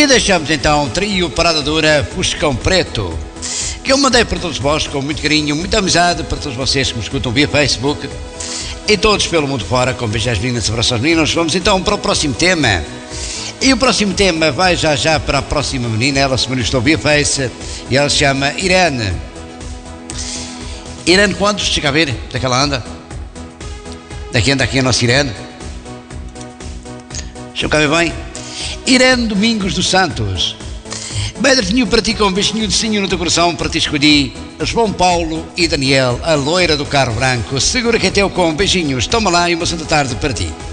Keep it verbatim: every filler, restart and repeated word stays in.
E deixamos então o trio Parada Dura Fuscão Preto, que eu mandei para todos vós com muito carinho, muita amizade para todos vocês que me escutam via Facebook e todos pelo mundo fora, com beijos às meninas, abraços aos meninos. Vamos então para o próximo tema. E o próximo tema vai já já para a próxima menina. Ela se manifestou via Face e ela se chama Irene. Irene quantos? Chega a ver daquela anda. Daqui anda aqui a nossa Irene. Deixa eu cá ver bem. Irene Domingos dos Santos. Beijinho para ti com um beijinho de cinho no teu coração. Para ti escolhi João Paulo e Daniel, a loira do carro branco. Segura que é teu com beijinhos. Toma lá e uma santa tarde para ti.